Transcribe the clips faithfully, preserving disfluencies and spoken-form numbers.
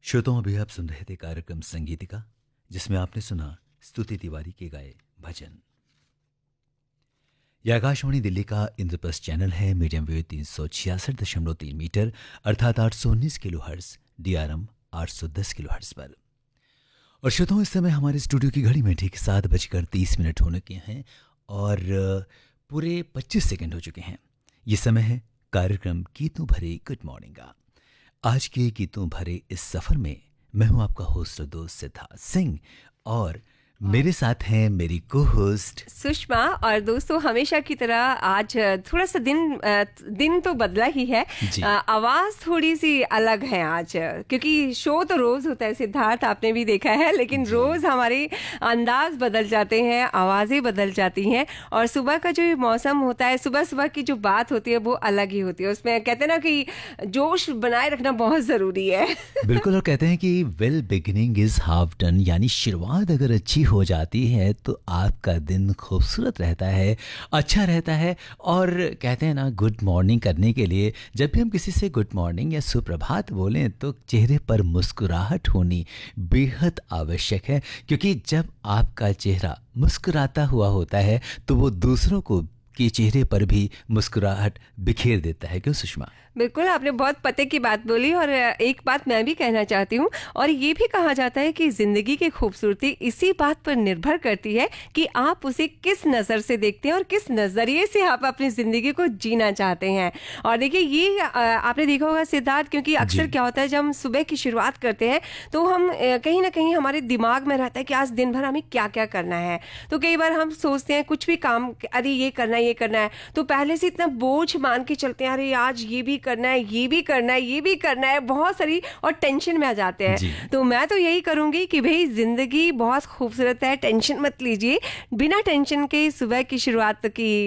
श्रोताओं, अभी आप सुन रहे थे कार्यक्रम संगीतिका, जिसमें आपने सुना स्तुति तिवारी के गाए भजन। यह आकाशवाणी दिल्ली का इंद्रप्रस्थ चैनल है। मीडियम वेव तीन सौ छियासठ दशमलव तीन मीटर अर्थात आठ सौ उन्नीस kilo hertz, D R M आठ सौ दस किलो हर्ट्ज पर। और श्रोताओं, इस समय हमारे स्टूडियो की घड़ी में ठीक सात बजकर तीस मिनट होने के हैं और पूरे पच्चीस सेकंड हो चुके हैं। ये समय है कार्यक्रम गीतों भरे गुड मॉर्निंग का। आज के गीतों भरे इस सफ़र में मैं हूं आपका होस्ट और दोस्त सिद्धार्थ सिंह, और मेरे साथ हैं मेरी को होस्ट सुषमा। और दोस्तों, हमेशा की तरह आज थोड़ा सा दिन दिन तो बदला ही है, आवाज़ थोड़ी सी अलग है आज, क्योंकि शो तो रोज़ होता है सिद्धार्थ, आपने भी देखा है, लेकिन रोज़ हमारे अंदाज बदल जाते हैं, आवाज़ें बदल जाती हैं। और सुबह का जो मौसम होता है, सुबह सुबह की जो बात होती है वो अलग ही होती है। उसमें कहते हैं ना कि जोश बनाए रखना बहुत ज़रूरी है। बिल्कुल। और कहते हैं कि well beginning is half done, यानी शुरुआत अगर अच्छी हो जाती है तो आपका दिन खूबसूरत रहता है, अच्छा रहता है। और कहते हैं ना, गुड मॉर्निंग करने के लिए जब भी हम किसी से गुड मॉर्निंग या सुप्रभात बोलें तो चेहरे पर मुस्कुराहट होनी बेहद आवश्यक है, क्योंकि जब आपका चेहरा मुस्कुराता हुआ होता है तो वो दूसरों को के चेहरे पर भी मुस्कुराहट बिखेर देता है। क्यों सुषमा? बिल्कुल, आपने बहुत पते की बात बोली। और एक बात मैं भी कहना चाहती हूँ, और ये भी कहा जाता है कि ज़िंदगी की खूबसूरती इसी बात पर निर्भर करती है कि आप उसे किस नज़र से देखते हैं और किस नज़रिए से आप अपनी ज़िंदगी को जीना चाहते हैं। और देखिए, ये आपने देखा होगा सिद्धार्थ, क्योंकि अक्सर क्या होता है, जब हम सुबह की शुरुआत करते हैं तो हम कहीं ना कहीं हमारे दिमाग में रहता है कि आज दिन भर हमें क्या क्या करना है। तो कई बार हम सोचते हैं कुछ भी काम, अरे ये करना है ये करना है, तो पहले से इतना बोझ मान के चलते हैं, अरे आज ये भी करना है ये भी करना है ये भी करना है, बहुत सारी, और टेंशन में आ जाते हैं। तो मैं तो यही करूंगी कि भाई जिंदगी बहुत खूबसूरत है, टेंशन मत लीजिए, बिना टेंशन के सुबह की शुरुआत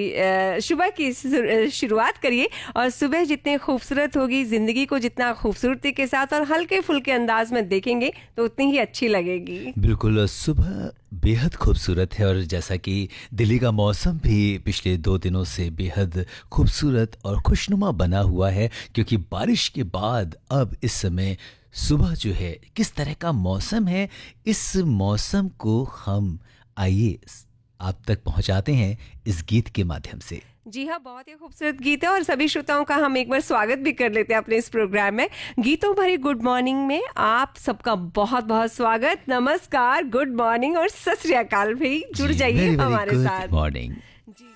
की सुबह की शुरुआत करिए। और सुबह जितनी खूबसूरत होगी, जिंदगी को जितना खूबसूरती के साथ और हल्के फुल्के अंदाज में देखेंगे तो उतनी ही अच्छी लगेगी। बिल्कुल, सुबह बेहद खूबसूरत है। और जैसा कि दिल्ली का मौसम भी पिछले दो दिनों से बेहद खूबसूरत और खुशनुमा बना हुआ है, क्योंकि बारिश के बाद अब इस समय सुबह जो है किस तरह का मौसम है, इस मौसम को हम आइए आप तक पहुंचाते हैं इस गीत के माध्यम से। जी हाँ, बहुत ही खूबसूरत गीत है। और सभी श्रोताओं का हम एक बार स्वागत भी कर लेते हैं अपने इस प्रोग्राम में, गीतों भरी गुड मॉर्निंग में। आप सबका बहुत बहुत स्वागत, नमस्कार, गुड मॉर्निंग और सत श्री अकाल। भाई जुड़ जाइए हमारे साथ। Good morning. जी